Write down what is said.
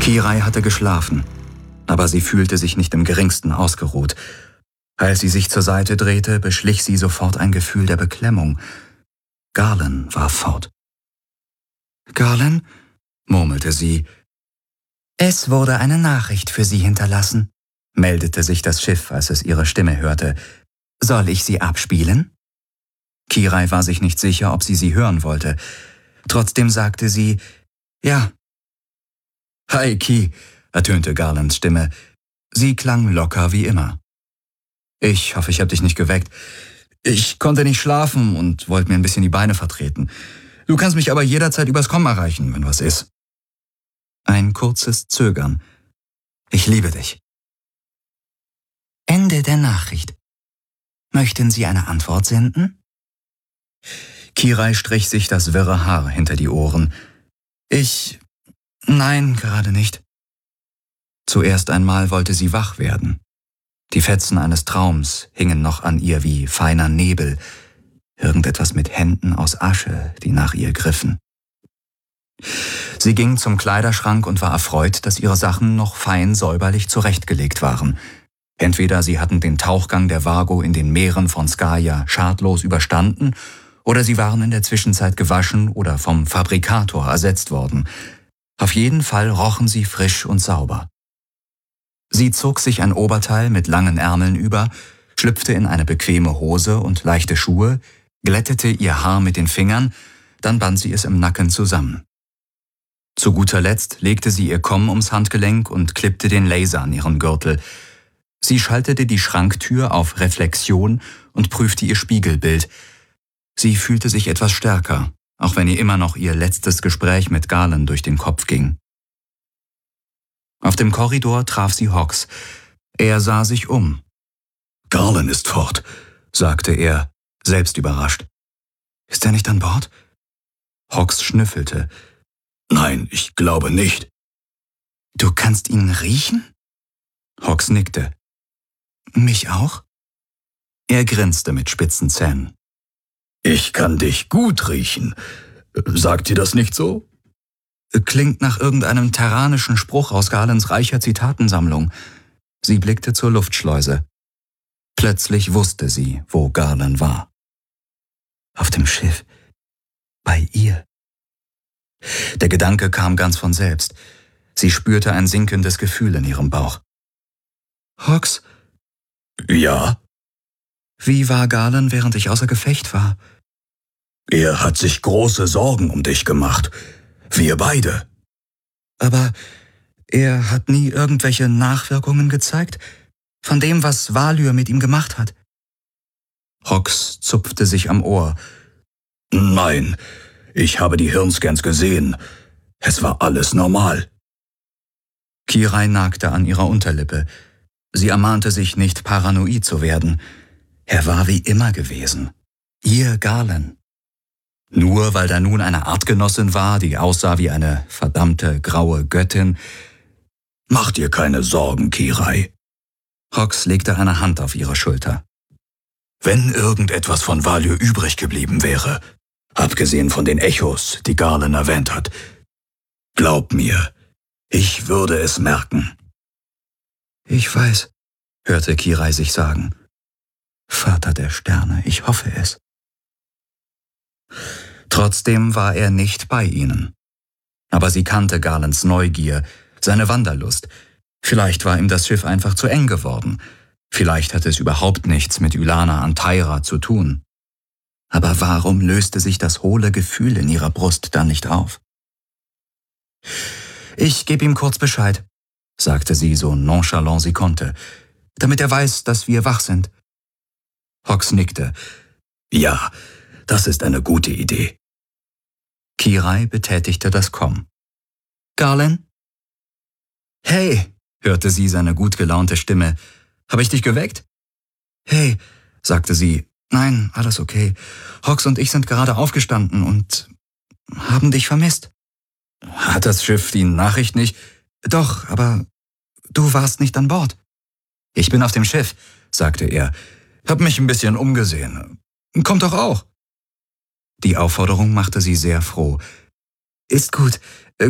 Kirai hatte geschlafen, aber sie fühlte sich nicht im geringsten ausgeruht. Als sie sich zur Seite drehte, beschlich sie sofort ein Gefühl der Beklemmung. Garland war fort. »Garland?« murmelte sie. »Es wurde eine Nachricht für Sie hinterlassen«, meldete sich das Schiff, als es ihre Stimme hörte. »Soll ich sie abspielen?« Kirai war sich nicht sicher, ob sie hören wollte. Trotzdem sagte sie, »Ja.« »Hi, Ki«, ertönte Garlands Stimme. Sie klang locker wie immer. »Ich hoffe, ich habe dich nicht geweckt. Ich konnte nicht schlafen und wollte mir ein bisschen die Beine vertreten. Du kannst mich aber jederzeit übers Komm erreichen, wenn was ist.« Ein kurzes Zögern. »Ich liebe dich.« »Ende der Nachricht. Möchten Sie eine Antwort senden?« Kirai strich sich das wirre Haar hinter die Ohren. Nein, gerade nicht.« Zuerst einmal wollte sie wach werden. Die Fetzen eines Traums hingen noch an ihr wie feiner Nebel. Irgendetwas mit Händen aus Asche, die nach ihr griffen. Sie ging zum Kleiderschrank und war erfreut, dass ihre Sachen noch fein säuberlich zurechtgelegt waren. Entweder sie hatten den Tauchgang der Vago in den Meeren von Skaya schadlos überstanden, oder sie waren in der Zwischenzeit gewaschen oder vom Fabrikator ersetzt worden. Auf jeden Fall rochen sie frisch und sauber. Sie zog sich ein Oberteil mit langen Ärmeln über, schlüpfte in eine bequeme Hose und leichte Schuhe, glättete ihr Haar mit den Fingern, dann band sie es im Nacken zusammen. Zu guter Letzt legte sie ihr Komm ums Handgelenk und klippte den Laser an ihren Gürtel. Sie schaltete die Schranktür auf Reflexion und prüfte ihr Spiegelbild. Sie fühlte sich etwas stärker, auch wenn ihr immer noch ihr letztes Gespräch mit Garland durch den Kopf ging. Auf dem Korridor traf sie Hawks. Er sah sich um. »Garland ist fort«, sagte er, selbst überrascht. »Ist er nicht an Bord?« Hawks schnüffelte. »Nein, ich glaube nicht.« »Du kannst ihn riechen?« Hawks nickte. »Mich auch?« Er grinste mit spitzen Zähnen. »Ich kann dich gut riechen. Sagt dir das nicht so?« Klingt nach irgendeinem terranischen Spruch aus Garlands reicher Zitatensammlung. Sie blickte zur Luftschleuse. Plötzlich wusste sie, wo Garland war. Auf dem Schiff. Bei ihr. Der Gedanke kam ganz von selbst. Sie spürte ein sinkendes Gefühl in ihrem Bauch. »Hawks?« »Ja?« »Wie war Garland, während ich außer Gefecht war?« »Er hat sich große Sorgen um dich gemacht. Wir beide.« »Aber er hat nie irgendwelche Nachwirkungen gezeigt? Von dem, was Valyr mit ihm gemacht hat?« Hawks zupfte sich am Ohr. »Nein, ich habe die Hirnscans gesehen. Es war alles normal.« Kirai nagte an ihrer Unterlippe. Sie ermahnte sich, nicht paranoid zu werden. Er war wie immer gewesen. Ihr Garland. Nur weil da nun eine Artgenossin war, die aussah wie eine verdammte graue Göttin. »Mach dir keine Sorgen, Kirai.« Hawks legte eine Hand auf ihre Schulter. »Wenn irgendetwas von Valyr übrig geblieben wäre, abgesehen von den Echos, die Garland erwähnt hat, glaub mir, ich würde es merken.« »Ich weiß«, hörte Kirai sich sagen. »Vater der Sterne, ich hoffe es.« Trotzdem war er nicht bei ihnen. Aber sie kannte Garlands Neugier, seine Wanderlust. Vielleicht war ihm das Schiff einfach zu eng geworden. Vielleicht hatte es überhaupt nichts mit Ylana Anteira zu tun. Aber warum löste sich das hohle Gefühl in ihrer Brust dann nicht auf? »Ich gebe ihm kurz Bescheid«, sagte sie so nonchalant sie konnte, »damit er weiß, dass wir wach sind.« Hawks nickte. »Ja, das ist eine gute Idee.« Kirai betätigte das Komm. »Garland?« »Hey«, hörte sie seine gut gelaunte Stimme. »Habe ich dich geweckt?« »Hey«, sagte sie. »Nein, alles okay. Hawks und ich sind gerade aufgestanden und haben dich vermisst.« »Hat das Schiff die Nachricht nicht?« »Doch, aber du warst nicht an Bord.« »Ich bin auf dem Schiff«, sagte er. »Hab mich ein bisschen umgesehen. Komm doch auch.« Die Aufforderung machte sie sehr froh. »Ist gut.